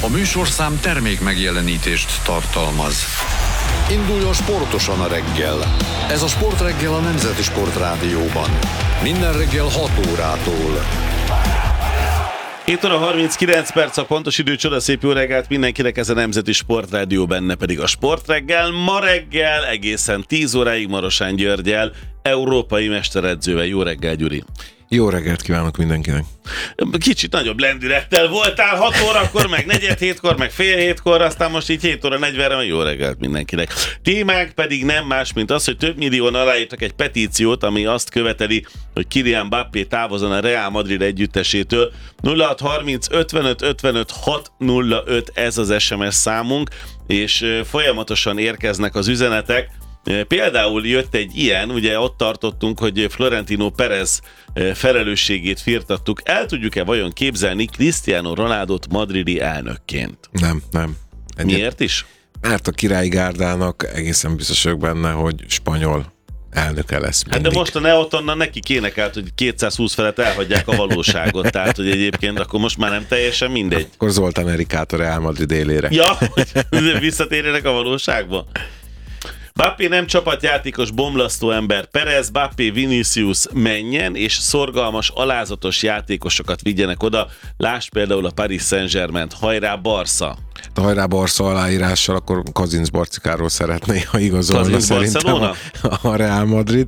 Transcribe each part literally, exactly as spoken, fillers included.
A műsorszám termék megjelenítést tartalmaz. Induljon sportosan a reggel. Ez a Sportreggel a Nemzeti Sportrádióban. Minden reggel hat órától. hét óra harminckilenc perc a pontos idő, csodaszép jó reggelt mindenkinek, ez a Nemzeti Sportrádió, benne pedig a Sportreggel. Ma reggel egészen tíz óráig Marosán Györggyel, európai mesteredzővel. Jó reggel, Gyuri! Jó reggelt kívánok mindenkinek! Kicsit nagyobb lendülettel voltál, hat órakor, meg negyed hétkor, meg fél hétkor, aztán most így hét óra negyvenre, jó reggelt mindenkinek. Témánk pedig nem más, mint az, hogy több millióan aláírtak egy petíciót, ami azt követeli, hogy Kylian Mbappé távozzon a Real Madrid együttesétől. nulla hat harminc ötvenöt ötvenöt hat nulla öt ez az es em es számunk, és folyamatosan érkeznek az üzenetek. Például jött egy ilyen, ugye ott tartottunk, hogy Florentino Perez felelősségét firtattuk. El tudjuk-e vajon képzelni Cristiano Ronaldot madridi elnökként? Nem, nem. Egyet... Miért is? Mert a királyi gárdának egészen biztos vagyok benne, hogy spanyol elnöke lesz mindig. Hát de most a Neotonnal neki kénekelt, hogy kétszázhúsz felett elhagyják a valóságot, tehát hogy egyébként akkor most már nem teljesen mindegy. Akkor Zoltán Erikát a Real Madrid élére. Ja, hogy visszatérjenek a valóságba. Mbappé nem csapatjátékos, bomlasztó ember. Perez, Mbappé, Vinicius menjen, és szorgalmas, alázatos játékosokat vigyenek oda. Lásd például a Paris Saint-Germaint. Hajrá Barca! A hajrá Barca aláírással akkor Kazinc Barcikáról szeretné, ha igazolni szerintem a, a Real Madrid.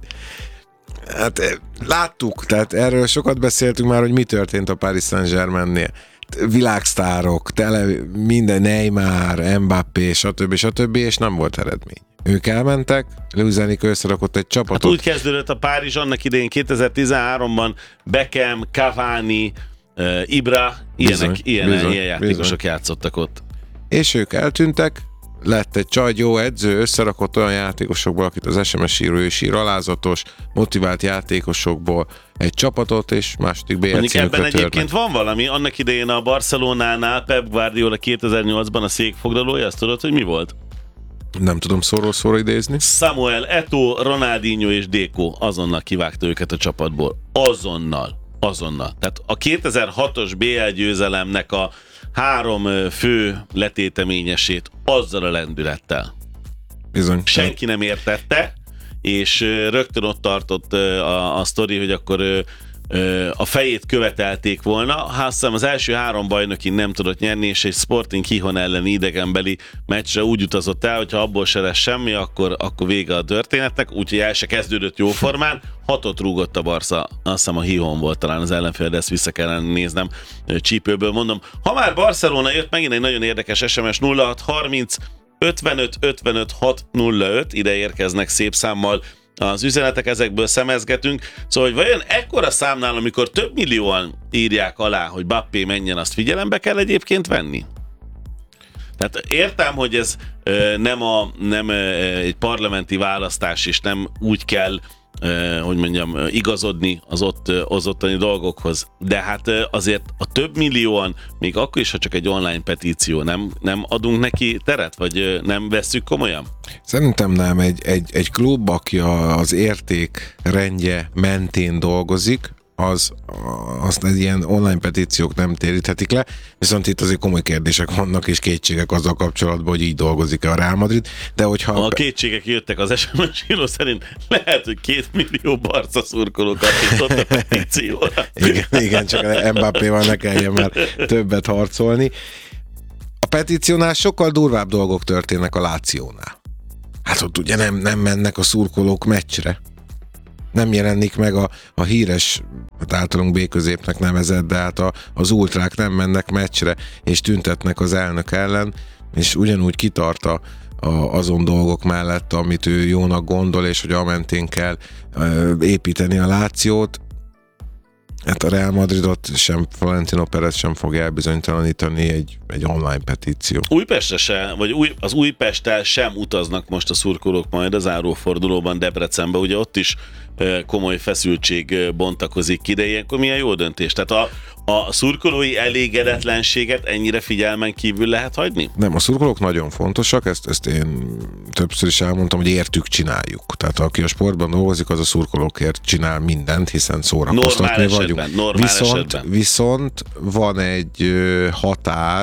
Hát láttuk, tehát erről sokat beszéltünk már, hogy mi történt a Paris Saint-Germainnél. Világsztárok, tele minden, Neymar, Mbappé, stb. stb. És nem volt eredmény. Ők elmentek, Luis Enrique összerakott egy csapatot. Hát úgy kezdődött a Párizs annak idején kétezer-tizenháromban, Beckham, Cavani, uh, Ibra, ilyenek, bizony, ilyen, bizony, ilyen játékosok bizony. játszottak ott. És ők eltűntek, lett egy csaj, jó edző, összerakott olyan játékosokból, akit az es em es író is ír, alázatos, motivált játékosokból egy csapatot, és második bé el Mondjuk címükre ebben törnek. egyébként van valami, annak idején a Barcelonánál Pep Guardiola kétezer-nyolcban a székfoglalója, azt tudod, hogy mi volt? Nem tudom szóról szóra idézni. Samuel Eto'o, Ronaldinho és Deco azonnal kivágta őket a csapatból. Azonnal. Azonnal. Tehát a kétezer-hatos bé el győzelemnek a három fő letéteményesét azzal a lendülettel. Bizony. Senki nem értette, és rögtön ott tartott a, a sztori, hogy akkor a fejét követelték volna. Hát azt hiszem az első három bajnokin nem tudott nyerni, és egy Sporting Gijón elleni idegenbeli meccsre úgy utazott el, hogyha abból se lesz semmi, akkor, akkor vége a történetnek, úgyhogy el se kezdődött jóformán. Hatot rúgott a Barca, azt hiszem a Gijón volt talán az ellenfél, de ezt vissza kellene néznem csípőből, mondom. Ha már Barcelona jött, megint egy nagyon érdekes es em es, nulla hat harminc ötvenöt ötvenöt hat nulla öt, ide érkeznek szép számmal az üzenetek, ezekből szemezgetünk. Szóval, hogy vajon ekkora számnál, amikor több millióan írják alá, hogy Mbappé menjen, azt figyelembe kell egyébként venni? Tehát értem, hogy ez ö, nem, a, nem ö, egy parlamenti választás, és nem úgy kell, ö, hogy mondjam, igazodni az ott, az ottani dolgokhoz. De hát ö, azért a több millióan, még akkor is, ha csak egy online petíció, nem, nem adunk neki teret, vagy ö, nem vesszük komolyan? Szerintem nem. Egy, egy, egy klub, aki az érték rendje mentén dolgozik, az, azt egy ilyen online petíciók nem téríthetik le, viszont itt azért komoly kérdések vannak, és kétségek azzal kapcsolatban, hogy így dolgozik-e a Real Madrid, de hogyha... A kétségek jöttek az es em es író szerint, lehet, hogy két millió Barca szurkolókat itt a petícióra. Igen, igen, csak Mbappéval ne kelljen már többet harcolni. A petíciónál sokkal durvább dolgok történnek a Lációnál. Hát ott ugye nem, nem mennek a szurkolók meccsre. Nem jelenik meg a, a híres, hát általunk B-középnek nevezett, de hát a, az ultrák nem mennek meccsre, és tüntetnek az elnök ellen, és ugyanúgy kitart a, a, azon dolgok mellett, amit ő jónak gondol, és hogy amentén kell ö, építeni a Lációt. Hát a Real Madridot sem Florentino Perez sem fog elbizonytalanítani egy, egy online petíció. Újpestre se, vagy új, az Újpesttel sem utaznak most a szurkolók majd az zárófordulóban Debrecenbe, ugye ott is komoly feszültség bontakozik ki, de ilyenkor milyen jó döntés. Tehát a, a szurkolói elégedetlenséget ennyire figyelmen kívül lehet hagyni? Nem, a szurkolók nagyon fontosak, ezt, ezt én többször is elmondtam, hogy értük csináljuk. Tehát aki a sportban dolgozik, az a szurkolókért csinál mindent, hiszen szórakoztatni vagyunk. Normál viszont, esetben. viszont van egy határ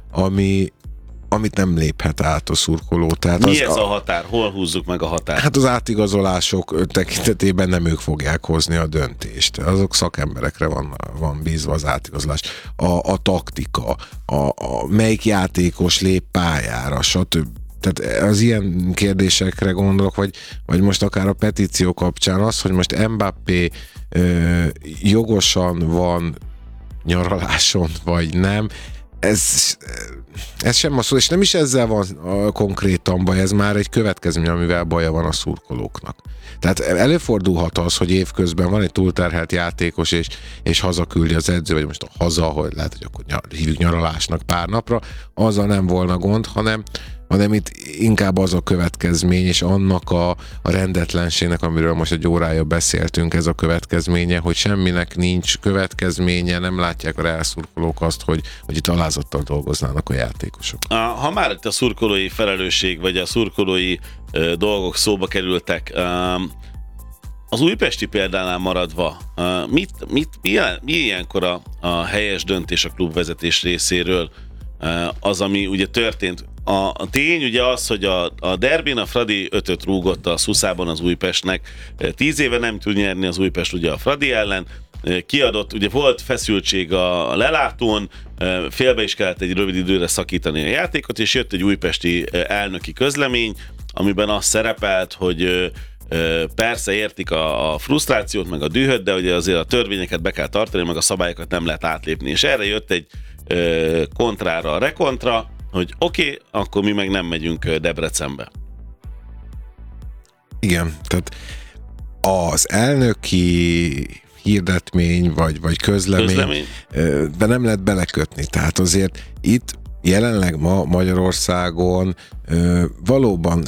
ami, amit nem léphet át a szurkoló. Tehát Mi az, ez a határ? Hol húzzuk meg a határt? Hát az átigazolások tekintetében nem ők fogják hozni a döntést. Azok szakemberekre van, van bízva az átigazolás. A, a taktika, a, a melyik játékos lép pályára, stb. Tehát az ilyen kérdésekre gondolok, vagy, vagy most akár a petíció kapcsán az, hogy most Mbappé ö, jogosan van nyaraláson, vagy nem, ez, ez sem a szó, és nem is ezzel van a konkrétan baj, ez már egy következmény, amivel baja van a szurkolóknak. Tehát előfordulhat az, hogy évközben van egy túlterhelt játékos, és, és hazaküldi az edző, vagy most a haza, hogy lehet, hogy akkor nyar, hívjuk nyaralásnak pár napra, azzal nem volna gond, hanem hanem itt inkább az a következmény, és annak a, a rendetlenségnek, amiről most egy órája beszéltünk, ez a következménye, hogy semminek nincs következménye, nem látják a Real szurkolók azt, hogy, hogy itt alázattal dolgoznának a játékosok. Ha már itt a szurkolói felelősség, vagy a szurkolói uh, dolgok szóba kerültek, um, az újpesti példánál maradva, uh, mit, mit, mi, mi ilyenkor a, a helyes döntés a klubvezetés részéről, uh, az, ami ugye történt? A, a tény ugye az, hogy a, a derbin a Fradi ötöt rúgott a Szuszában az Újpestnek. Tíz éve nem tud nyerni az Újpest ugye a Fradi ellen. Kiadott, ugye volt feszültség a lelátón, félbe is kellett egy rövid időre szakítani a játékot, és jött egy újpesti elnöki közlemény, amiben az szerepelt, hogy persze értik a, a frusztrációt, meg a dühöt, de ugye azért a törvényeket be kell tartani, meg a szabályokat nem lehet átlépni. És erre jött egy kontrára a rekontra, hogy oké, okay, akkor mi meg nem megyünk Debrecenbe. Igen, tehát az elnöki hirdetmény, vagy, vagy közlemény, közlemény, de nem lehet belekötni. Tehát azért itt jelenleg ma Magyarországon valóban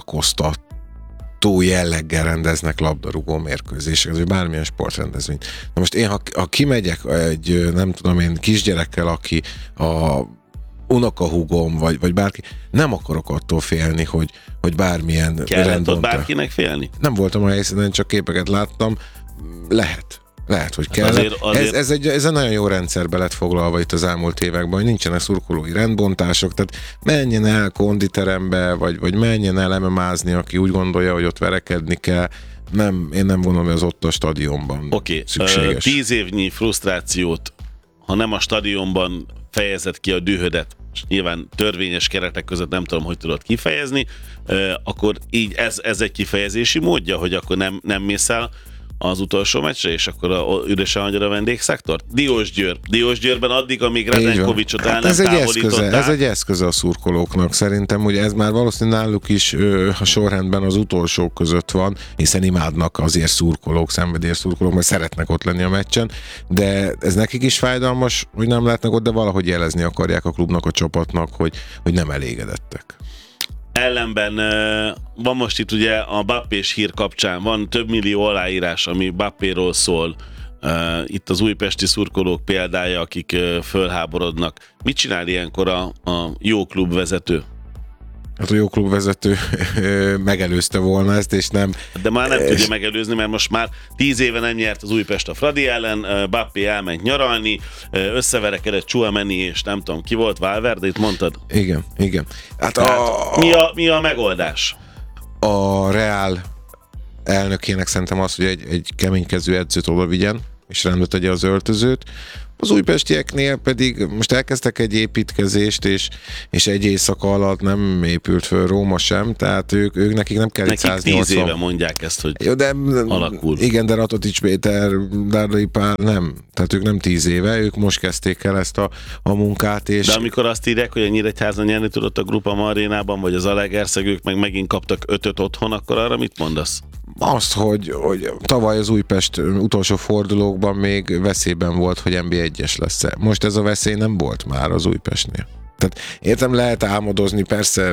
szórakoztató jelleggel rendeznek labdarúgó mérkőzéseket, vagy bármilyen sportrendezvényt. Na most én, ha, ha kimegyek egy, nem tudom én, kisgyerekkel, aki a unokahúgom, vagy, vagy bárki, nem akarok attól félni, hogy, hogy bármilyen kellett ott bárkinek félni? Nem voltam a helyszínen, csak képeket láttam. Lehet. Lehet, hogy kell. Azért, azért... Ez, ez, egy, ez egy nagyon jó rendszerbe lett foglalva itt az elmúlt években, hogy nincsenek szurkolói rendbontások, tehát menjen el konditerembe, vagy, vagy menjen el em em á-zni, aki úgy gondolja, hogy ott verekedni kell. Nem, én nem gondolom, hogy az ott a stadionban okay. szükséges. Uh, tíz évnyi frusztrációt, ha nem a stadionban fejezed ki a dühödet, és nyilván törvényes keretek között nem tudom, hogy tudod kifejezni, uh, akkor így ez, ez egy kifejezési módja, hogy akkor nem, nem mész el az utolsó meccsre, és akkor a, üresen hagyod a vendégszektort? Diósgyőr. Diósgyőrben addig, amíg Radenkovicsot el hát nem ez egy távolították. eszköze, ez egy eszköze a szurkolóknak szerintem, ugye ez már valószínűleg náluk is ö, a sorrendben az utolsók között van, hiszen imádnak azért szurkolók, szenvedélyes szurkolók, mert szeretnek ott lenni a meccsen, de ez nekik is fájdalmas, hogy nem lehetnek ott, de valahogy jelezni akarják a klubnak, a csapatnak, hogy, hogy nem elégedettek. Ellenben van most itt ugye a Bappés hír kapcsán, van több millió aláírás, ami Bappéról szól. Itt az újpesti szurkolók példája, akik fölháborodnak. Mit csinál ilyenkor a, a jó klubvezető? Hát a jó klubvezető megelőzte volna ezt, és nem... De már nem tudja megelőzni, mert most már tíz éve nem nyert az Újpest a Fradi ellen, Bappé elment nyaralni, összeverekedett Tchouaméni, és nem tudom, ki volt, Valverde, itt mondtad? Igen, igen. Hát a... mi, a, mi a megoldás? A Real elnökének szerintem az, hogy egy, egy keménykező edzőt oda vigyen, és rendbe tegye az öltözőt. Az újpestieknél pedig most elkezdtek egy építkezést, és, és egy éjszaka alatt nem épült föl Róma sem, tehát ők, ők nekik nem kell nekik száz nyolcvan... tíz éve mondják ezt, hogy jó, de, alakul. Igen, de Ratotics Péter, Dárdai Pál nem. Tehát ők nem tíz éve, ők most kezdték el ezt a, a munkát. És... De amikor azt írják, hogy a Nyíregyházan nyerni tudott a Grupa Arénában, vagy az Zalaegerszeg, ők meg megint kaptak ötöt otthon, akkor arra mit mondasz? Azt, hogy, hogy tavaly az Újpest utolsó fordulókban még veszélyben volt, hogy en bé egyes lesz. Most ez a veszély nem volt már az Újpestnél. Tehát értem, lehet álmodozni, persze,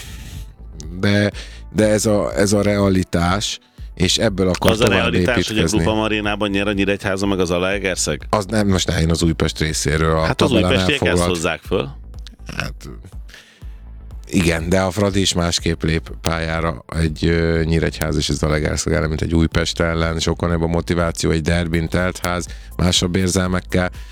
de, de ez, a, ez a realitás, és ebből akar az a realitás, építkezni. hogy a Grupa Arénában nyer a Nyíregyháza meg az Zalaegerszeg? Az nem, most ne én az Újpest részéről. A hát az újpestiek ezt hozzák föl. Hát... Igen, de a Fradi is másképp lép pályára egy uh, Nyíregyház és egy Zalaegerszeg ellen, mint egy Újpest ellen, sokkal nagyobb a motiváció, egy derbin telt ház, másabb érzelmekkel.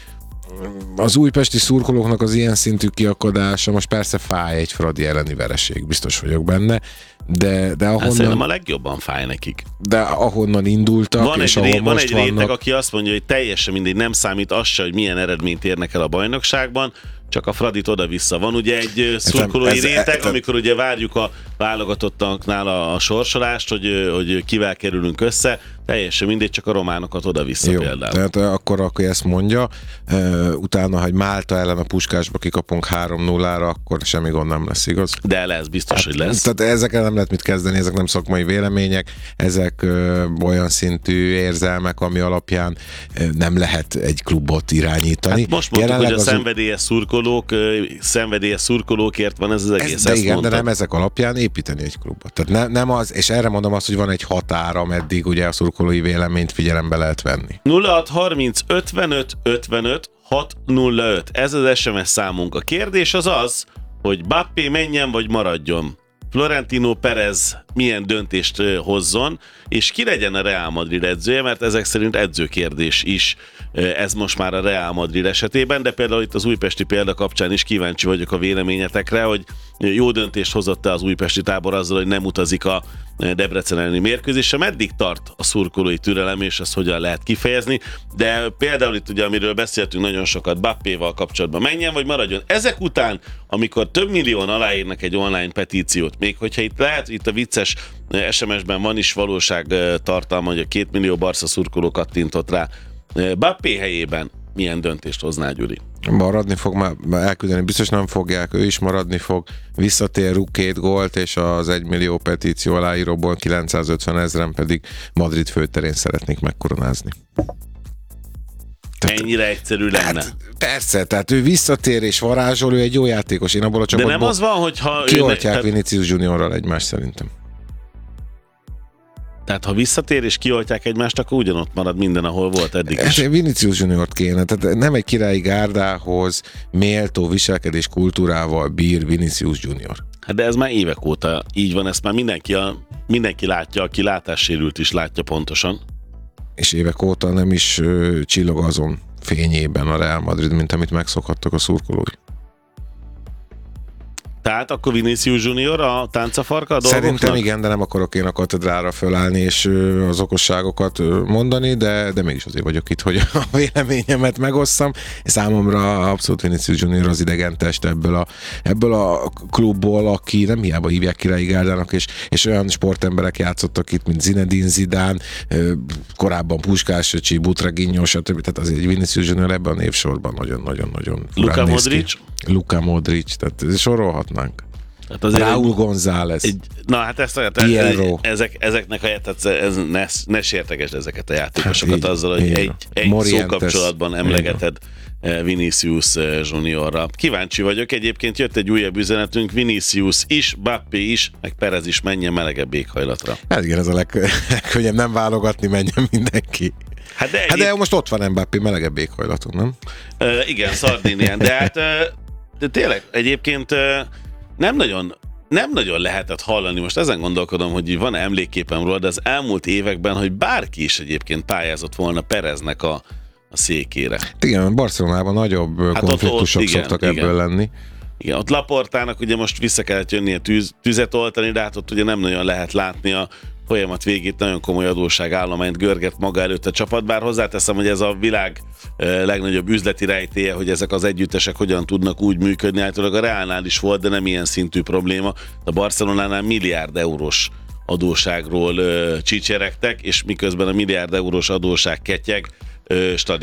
az újpesti szurkolóknak az ilyen szintű kiakadása, most persze fáj egy Fradi elleni vereség, biztos vagyok benne, de, de ahonnan... Szerintem a ahonnan, legjobban fáj nekik. de ahonnan indultak, Van és egy, ahol ré, van most egy réteg, vannak... aki azt mondja, hogy teljesen mindegy, nem számít az se, hogy milyen eredményt érnek el a bajnokságban, csak a Fradit oda-vissza. Van ugye egy szurkolói ez- réteg, ez- amikor ugye várjuk a válogatottaknál a, a sorsolást, hogy, hogy kivel kerülünk össze, teljesen mindegy, csak a románokat oda-vissza Jó, például. tehát akkor, akkor ezt mondja, uh, utána, hogy Málta ellen a Puskásba kikapunk három nullára, akkor semmi gond nem lesz, igaz? De lesz, biztos, hogy lesz. Tehát ezekkel nem lehet mit kezdeni, ezek nem szakmai vélemények, ezek ö, olyan szintű érzelmek, ami alapján ö, nem lehet egy klubot irányítani. Hát most mondtuk, Jelenleg hogy a az- szenvedélyes szurkolók, ö, szenvedélyes szurkolókért van ez az egész. ez, de ezt igen, de mondtad. nem ezek alapján építeni egy klubot. Tehát ne, nem az, és erre mondom azt, hogy van egy határ, ameddig ugye a szurkolói véleményt figyelembe lehet venni. nulla hat harminc ötvenöt ötvenöt hat nulla öt. Ez az es em es számunk. A kérdés az az, hogy Bappé menjen vagy maradjon. Florentino Perez milyen döntést ö, hozzon, és ki legyen a Real Madrid edzője, mert ezek szerint edzőkérdés is ö, ez most már a Real Madrid esetében, de például itt az újpesti példa kapcsán is kíváncsi vagyok a véleményetekre, hogy jó döntést hozott-e az újpesti tábor azzal, hogy nem utazik a Debrecen elleni mérkőzésre, meddig tart a szurkolói türelem, és ezt hogyan lehet kifejezni, de például itt ugye, amiről beszéltünk nagyon sokat, Bappéval kapcsolatban menjen, vagy maradjon. Ezek után, amikor több millióan aláírnak egy online petíciót, még hogyha itt lehet, itt a vicces es em es-ben van is valóság tartalma, hogy a két millió Barca szurkoló kattintott rá. Bappé helyében milyen döntést hozná, Gyuri? Maradni fog, már elküldeni, biztos nem fogják, ő is maradni fog, visszatér, rúg két gólt, és az egymillió petíció aláíróból kilencszázötven ezren pedig Madrid főterén szeretnék megkoronázni. Tehát, ennyire egyszerű lenne. Hát, persze, tehát ő visszatér és varázsol, ő egy jó játékos, én abból a De csapatból nem az van, hogyha... kioltják ő ne, Vinicius Juniorral egymást szerintem. Tehát ha visszatér és kioltják egymást, akkor ugyanott marad minden, ahol volt eddig is. Hát Vinicius Juniort kéne, tehát nem egy királyi gárdához méltó viselkedés kultúrával bír Vinicius Junior. Hát de ez már évek óta így van, ezt már mindenki, a, mindenki látja, aki látássérült is látja pontosan. És évek óta nem is ö, csillog azon fényében a Real Madrid, mint amit megszokhattak a szurkolói. Tehát akkor Vinicius Junior a táncafarka a dolgoknak? Szerintem igen, de nem akarok én a katedrára fölállni és ö, az okosságokat ö, mondani, de, de mégis azért vagyok itt, hogy a véleményemet megosszam. Számomra abszolút Vinicius Junior az idegen test ebből a, ebből a klubból, aki nem hiába hívják királyi gárdának, és, és olyan sportemberek játszottak itt, mint Zinedine Zidane, ö, korábban Puskás öcsi, Butraguinho, stb. Tehát azért Vinicius Junior ebben a névsorban nagyon-nagyon-nagyon Luka Modric? Luka Modric, tehát sorolhatnánk. Hát azért Raúl González. Egy, na hát ezt, hát, ezek, ezeknek a tehát ez, ne, ne sértegesd ezeket a játékosokat hát így, azzal, hogy egy, egy Morientes. szókapcsolatban emlegeted Vinicius Juniorra. Kíváncsi vagyok, egyébként jött egy újabb üzenetünk, Vinicius is, Bappé is, meg Perez is menjen melegebb éghajlatra. Hát igen, ez a leg- legkönnyebb, nem válogatni, menjen mindenki. Hát de, Hát de most ott van Mbappé melegebb éghajlaton, nem? Uh, igen, Szardinián, de hát uh, de tényleg egyébként uh, nem nagyon nem nagyon lehetett hallani, most ezen gondolkodom, hogy van emlékképem róla, de az elmúlt években, hogy bárki is egyébként pályázott volna Pereznek a, a székére. Igen, Barcelonában nagyobb hát konfliktusok ott, ott, szoktak igen, ebből igen. lenni. Igen, ott Laportának ugye most vissza kellett jönnie tűz, tüzet oltani, de hát ott ugye nem nagyon lehet látni a folyamat végét, nagyon komoly adósságállományt görget maga előtt a csapat, bár hozzáteszem, hogy ez a világ legnagyobb üzleti rejtélye, hogy ezek az együttesek hogyan tudnak úgy működni. Általában a Reálnál is volt, de nem ilyen szintű probléma. A Barcelonánál milliárd eurós adósságról csicseregtek, és miközben a milliárd eurós adósság ketyeg, stadion